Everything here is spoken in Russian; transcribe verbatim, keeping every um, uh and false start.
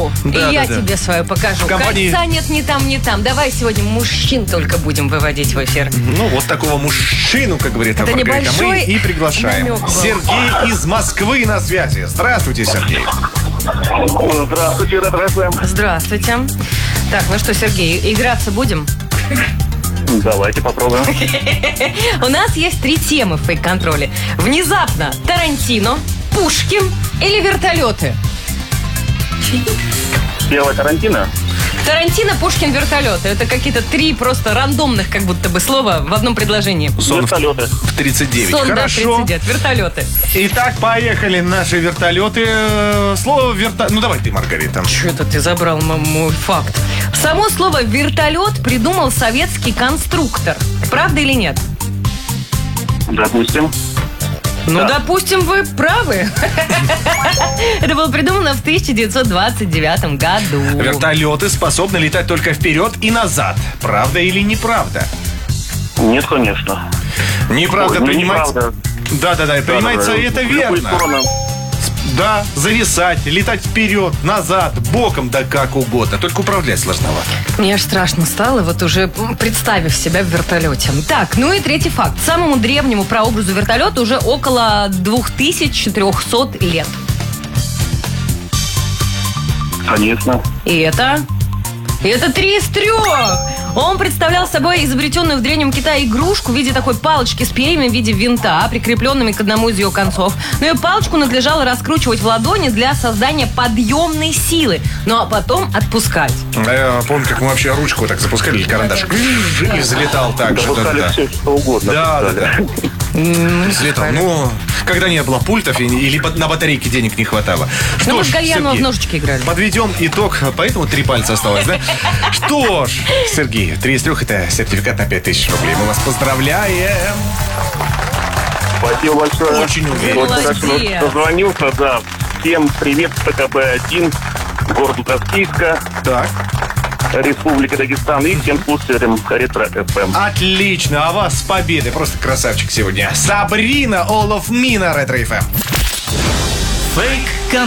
руку, Да, и я да, да. тебе свою покажу. В компании- Кольца нет ни там, ни там. Давай сегодня мужчин только будем выводить в эфир. Ну, вот такого мужчину, как говорит Это Маргарита, мы небольшой и приглашаем. намек был. Сергей из Москвы на связи. Здравствуйте, Сергей. Здравствуйте, Ретро-ФМ. Здравствуйте. Так, ну что, Сергей, играться будем? Давайте попробуем. У нас есть три темы в фейк-контроле. Внезапно Тарантино, Пушкин или вертолеты? Первая Тарантино. Тарантино, Пушкин, вертолеты. Это какие-то три просто рандомных как будто бы слова в одном предложении. Сон в- Вертолеты. в тридцать девять. Сон, да, Хорошо. тридцать девять. Вертолеты. Итак, поехали наши вертолеты. Э, Слово верто... Ну, давай ты, Маргарита. Что это ты забрал м- мой факт? Само слово «вертолет» придумал советский конструктор. Правда или нет? Допустим. Ну, Да. допустим, вы правы. Это было придумано в тысяча девятьсот двадцать девятом году. Вертолеты способны летать только вперед и назад. Правда или неправда? Нет, конечно. Неправда, Ой, ну, принимается... неправда. Да-да-да, принимается Да-да-да. это В любую верно. сторону. Да, зависать, летать вперед, назад, боком, да как угодно. Только управлять сложновато. Мне аж страшно стало, вот уже м, представив себя в вертолете. Так, ну и третий факт. Самому древнему прообразу вертолета уже около две тысячи триста лет. Конечно. И это... И это три из трех! Он представлял собой изобретенную в Древнем Китае игрушку в виде такой палочки с перьями в виде винта, прикрепленными к одному из ее концов. Но ее палочку надлежало раскручивать в ладони для создания подъемной силы, ну а потом отпускать. Я помню, как мы вообще ручку так запускали, или карандаш, и залетал так же. Допускали Да-да-да. все, что угодно. Да, да, допускали. да. Взлетал. Ну, когда не было пультов и- или бат- на батарейке денег не хватало. Ну, Что мы ж, с Гальяновым в Сергей, ножички играли. подведем итог, поэтому три пальца осталось, да? Что ж, Сергей, три из трех это сертификат на пять тысяч рублей. Мы вас поздравляем. Спасибо большое. Очень уверен. Очень хорошо, Молодец. что дозвонился, да. Всем привет, ПКБ один, городу Каспийска, Так, Республика Дагестан и всем слушателям Ретро-ФМ. отлично. А вас с победой. Просто красавчик сегодня. Сабрина All of Me на Ретро эф эм. Фейк